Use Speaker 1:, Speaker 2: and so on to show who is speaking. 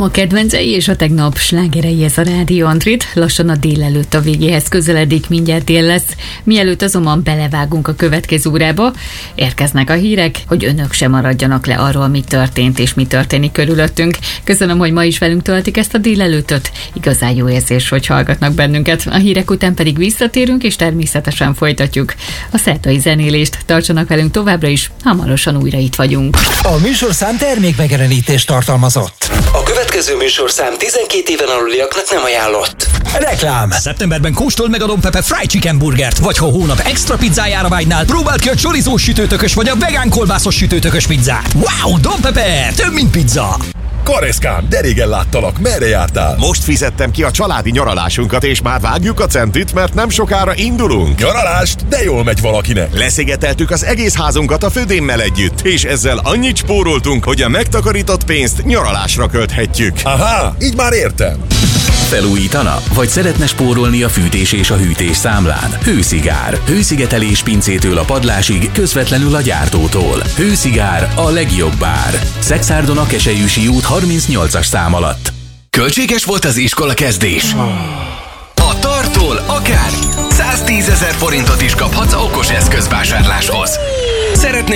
Speaker 1: ma kedvencei és a tegnap slágerei, ez a Rádió Andrit. Lassan a délelőtt a végéhez közeledik, mindjárt dél lesz. Mielőtt azonban belevágunk a következő órába, érkeznek a hírek, hogy önök sem maradjanak le arról, mi történt és mi történik körülöttünk. Köszönöm, hogy ma is velünk töltik ezt a délelőttöt. Igazán jó érzés, hogy hallgatnak bennünket. A hírek után pedig visszatérünk, és természetesen folytatjuk a szerdai zenélést. Tartsanak velünk továbbra is, hamarosan újra itt vagyunk.
Speaker 2: A műsorszám termékmegjelenítést tartalmazott.
Speaker 3: A következő műsorszám 12 éven aluliaknak nem ajánlott.
Speaker 2: Reklám.
Speaker 4: Szeptemberben kóstold meg a Don Pepe Fried Chicken burgert, vagy ha hónap extra pizzájára vágynál, próbáld ki a chorizós sütőtökös vagy a vegán kolbászos sütőtökös pizzát. Wow, Don Pepe, több mint pizza!
Speaker 5: Kareszkám, de régen láttalak, merre jártál?
Speaker 6: Most fizettem ki a családi nyaralásunkat, és már vágjuk a centit, mert nem sokára indulunk.
Speaker 5: Nyaralást? De jól megy valakinek.
Speaker 6: Leszigeteltük az egész házunkat a födémmel együtt, és ezzel annyit spóroltunk, hogy a megtakarított pénzt nyaralásra költhetjük.
Speaker 5: Aha, így már értem.
Speaker 7: Felújítana? Vagy szeretne spórolni a fűtés és a hűtés számlán? Hőszigár. Hőszigetelés pincétől a padlásig, közvetlenül a gyártótól. Hőszigár, a legjobb bár. Szexárdon a Keselyűsi út 38-as szám alatt.
Speaker 3: Költséges volt az iskola kezdés? A Tartól akár 110 000 forintot is kaphatsz okos eszközvásárláshoz. Szeretnél